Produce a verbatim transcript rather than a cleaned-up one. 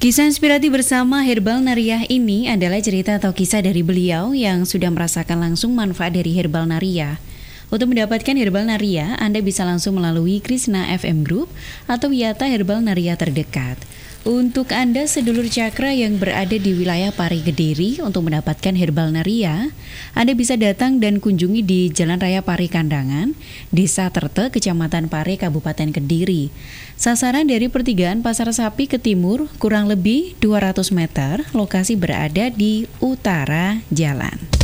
Kisah inspiratif bersama Herbal Nariah ini adalah cerita atau kisah dari beliau yang sudah merasakan langsung manfaat dari Herbal Nariah. Untuk mendapatkan Herbal Nariah, Anda bisa langsung melalui Krishna F M Group atau Yata Herbal Nariah terdekat. Untuk Anda sedulur cakra yang berada di wilayah Pari Kediri, untuk mendapatkan Herbal Nariah, Anda bisa datang dan kunjungi di Jalan Raya Pari Kandangan, Desa Terte, Kecamatan Pari, Kabupaten Kediri. Sasaran dari pertigaan Pasar Sapi ke timur kurang lebih dua ratus meter, lokasi berada di utara jalan.